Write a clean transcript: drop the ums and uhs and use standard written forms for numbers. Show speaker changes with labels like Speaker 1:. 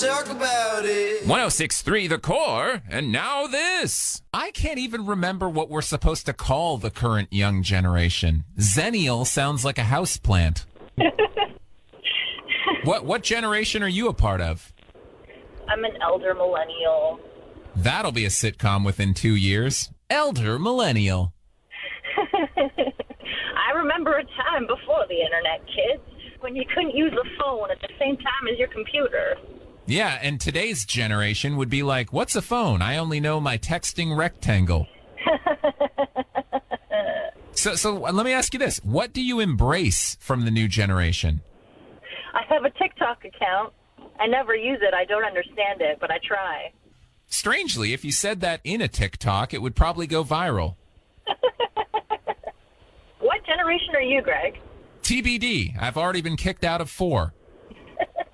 Speaker 1: talk about it.
Speaker 2: 106.3 The Core, and now this. I can't even remember what we're supposed to call the current young generation. Zennial sounds like a houseplant. What generation are you a part of?
Speaker 3: I'm an elder millennial.
Speaker 2: That'll be a sitcom within 2 years. Elder Millennial.
Speaker 3: I remember a time before the internet, kids, when you couldn't use a phone at the same time as your computer.
Speaker 2: Yeah, and today's generation would be like, what's a phone? I only know my texting rectangle. So let me ask you this. What do you embrace from the new generation?
Speaker 3: I have a TikTok account. I never use it. I don't understand it, but I try.
Speaker 2: Strangely, if you said that in a TikTok, it would probably go viral.
Speaker 3: What generation are you, Greg?
Speaker 2: TBD. I've already been kicked out of 4.